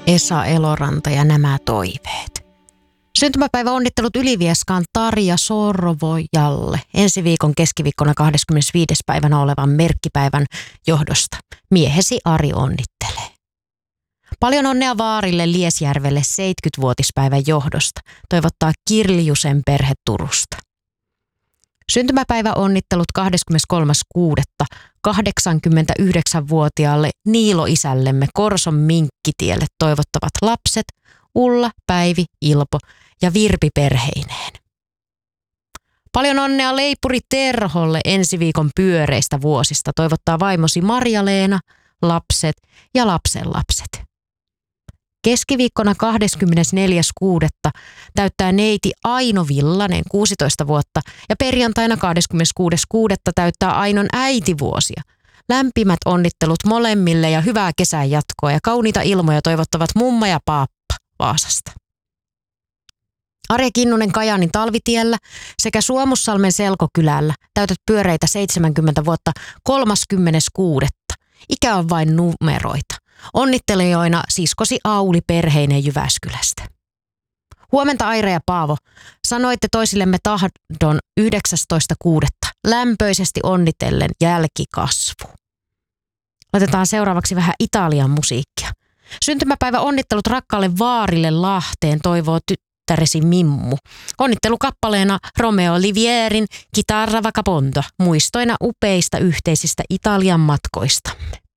Esa Eloranta ja nämä toiveet. Syntymäpäiväonnittelut Ylivieskaan Tarja Sorvojalle ensi viikon keskiviikkona 25. päivänä olevan merkkipäivän johdosta. Miehesi Ari onnittelee. Paljon onnea vaarille Liesjärvelle 70-vuotispäivän johdosta, toivottaa Kirljusen perhe Turusta. Syntymäpäiväonnittelut 23.6. 89-vuotiaalle Niilo-isällemme Korson Minkkitielle toivottavat lapset Ulla, Päivi, Ilpo ja Virpi perheineen. Paljon onnea leipuri Terholle ensi viikon pyöreistä vuosista, toivottaa vaimosi Marja-Leena, lapset ja lapsenlapset. Keskiviikkona 24.6. täyttää neiti Aino Villanen 16 vuotta ja perjantaina 26.6. täyttää Ainon äitivuosia. Lämpimät onnittelut molemmille ja hyvää kesän jatkoa ja kauniita ilmoja toivottavat mumma ja paappa Vaasasta. Arja Kinnunen Kajaanin Talvitiellä sekä Suomussalmen Selkokylällä täytät pyöreitä 70 vuotta 30.6. Ikä on vain numeroita. Onnittelijoina siskosi Auli perheinen Jyväskylästä. Huomenta Aira ja Paavo. Sanoitte toisillemme tahdon 19.6. lämpöisesti onnitellen jälkikasvu. Otetaan seuraavaksi vähän Italian musiikkia. Syntymäpäivä onnittelut rakkaalle vaarille Lahteen toivoo tyttäresi Mimmu. Onnittelukappaleena Romeo Olivierin Chitarra Vagabonda muistoina upeista yhteisistä Italian matkoistamme.